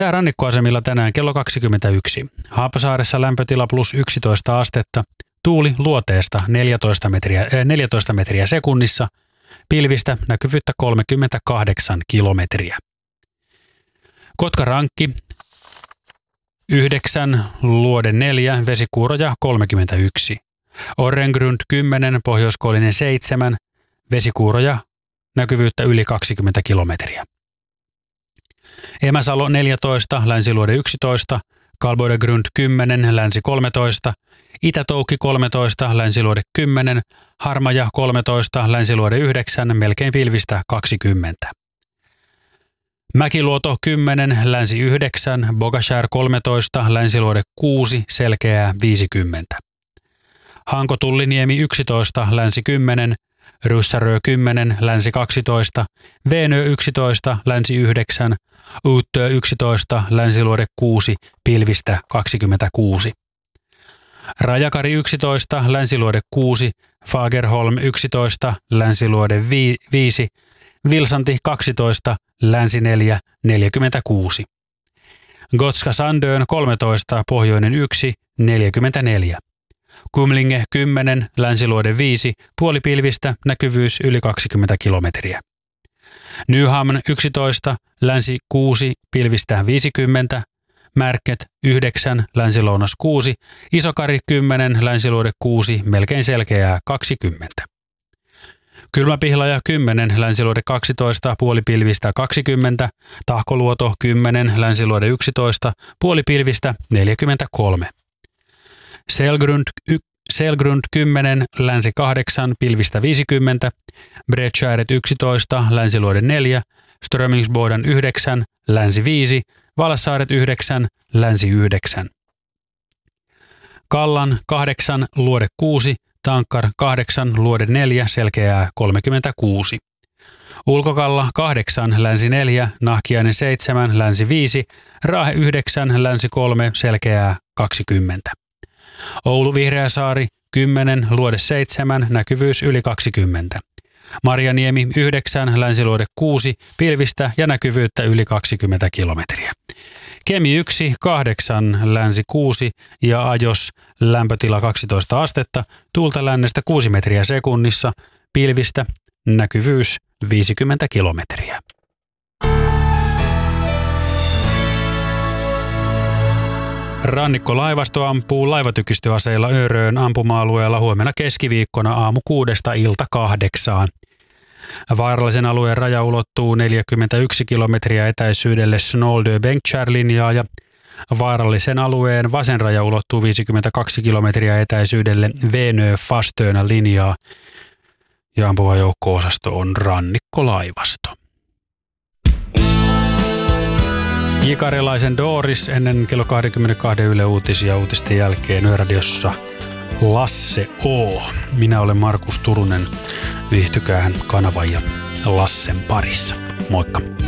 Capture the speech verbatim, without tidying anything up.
Ja rannikkoasemilla tänään kello kaksikymmentäyksi. Haapasaaressa lämpötila plus yksitoista astetta. Tuuli luoteesta neljätoista metriä, äh, neljätoista metriä sekunnissa. Pilvistä näkyvyyttä kolmekymmentäkahdeksan kilometriä. Kotka-Rankki yhdeksän, Luode neljä, vesikuuroja kolmekymmentäyksi. Orrengrund kymmenen, Pohjoiskoillinen seitsemän, vesikuuroja näkyvyyttä yli kaksikymmentä kilometriä. Emäsalo neljätoista, Länsiluode yksitoista, Kalboidegrund kymmenen, Länsi kolmetoista, Itä-Toukki kolmetoista, Länsiluode kymmenen, Harmaja kolmetoista, Länsiluode yhdeksän, melkein pilvistä kaksikymmentä. Mäkiluoto kymmenen, Länsi yhdeksän, Bogashär kolmetoista, Länsiluode kuusi, selkeää viisikymmentä. Hanko-Tulliniemi yksitoista, Länsi kymmenen, Ryssärö kymmenen, Länsi kaksitoista, Veenö yksitoista, Länsi yhdeksän, Uuttöö yksitoista, Länsiluode kuusi, pilvistä kaksikymmentäkuusi. Rajakari yksitoista, Länsiluode kuusi, Fagerholm yksitoista, Länsiluode viisi, Vilsanti kaksitoista, Länsi neljä, neljäkymmentäkuusi. Gotska Sandön kolmetoista, Pohjoinen yksi, neljäkymmentäneljä. Kumlinge kymmenen, Länsiluode viisi, puolipilvistä, näkyvyys yli kaksikymmentä kilometriä. Nyhamn yksitoista, Länsi kuusi, pilvistä viisikymmentä. Märket yhdeksän, Länsi-Lounas kuusi, Isokari kymmenen, Länsiluode kuusi, melkein selkeää kaksikymmentä. Kylmäpihlaja kymmenen, Länsiluode kaksitoista, puolipilvistä kaksikymmentä, Tahkoluoto kymmenen, Länsiluode yksitoista, puolipilvistä neljäkymmentäkolme. Selgrund, y, Selgrund kymmenen, Länsi kahdeksan, pilvistä viisikymmentä, Bredskäret yksitoista, Länsiluode neljä, Strömingsboden yhdeksän, Länsi viisi, Valassaaret yhdeksän, Länsi yhdeksän. Kallan kahdeksan, Luode kuusi, Tankkar kahdeksan, Luode neljä, selkeää kolmekymmentäkuusi. Ulkokalla kahdeksan, Länsi neljä, Nahkiainen seitsemän, Länsi viisi, Raahe yhdeksän, Länsi kolme, selkeää kaksikymmentä. Oulu Vihreäsaari kymmenen, Luode seitsemän, näkyvyys yli kaksikymmentä. Marjaniemi yhdeksän, Länsiluode kuusi, pilvistä ja näkyvyyttä yli kaksikymmentä kilometriä. Kemi yksi, kahdeksan, Länsi kuusi ja Ajos lämpötila kaksitoista astetta, tuulta lännestä kuusi metriä sekunnissa, pilvistä, näkyvyys viisikymmentä kilometriä. Rannikkolaivasto ampuu laivatykistöaseilla Örön ampuma-alueella huomenna keskiviikkona aamu kuudesta ilta kahdeksaan. Vaarallisen alueen raja ulottuu neljäkymmentäyksi kilometriä etäisyydelle Snoldö-Bengtskär-linjaa ja vaarallisen alueen vasen raja ulottuu viisikymmentäkaksi kilometriä etäisyydelle Venö-Fastönä-linjaa ja ampuva joukko-osasto on Rannikkolaivasto. J. Karjalaisen Doris ennen kello kaksikymmentäkaksi Yle Uutisia uutisten jälkeen Yöradiossa Lasse O. Minä olen Markus Turunen. Viihtykää kanavan ja Lassen parissa. Moikka!